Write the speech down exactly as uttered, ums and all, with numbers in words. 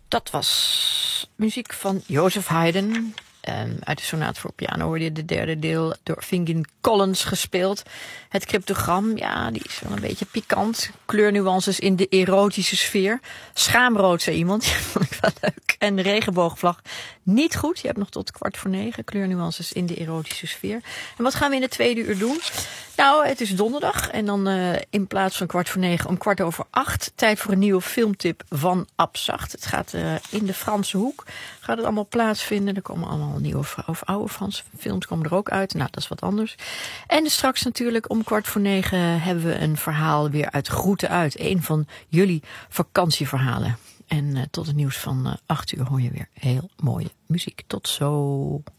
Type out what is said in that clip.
Dat was muziek van Joseph Haydn. Um, uit de sonate voor piano hoorde je de derde deel door Fingin Collins gespeeld. Het cryptogram, ja, die is wel een beetje pikant. Kleurnuances in de erotische sfeer. Schaamrood, zei iemand. Ja, vond ik wel leuk. En de regenboogvlag, niet goed. Je hebt nog tot kwart voor negen. Kleurnuances in de erotische sfeer. En wat gaan we in de tweede uur doen? Nou, het is donderdag. En dan uh, in plaats van kwart voor negen om kwart over acht. Tijd voor een nieuwe filmtip van Abzacht. Het gaat uh, in de Franse hoek. Gaat het allemaal plaatsvinden. Er komen allemaal nieuwe of oude Franse films komen er ook uit. Nou, dat is wat anders. En straks natuurlijk om kwart voor negen hebben we een verhaal weer uit Groeten Uit. Een van jullie vakantieverhalen. En uh, tot het nieuws van uh, acht uur hoor je weer heel mooie muziek. Tot zo.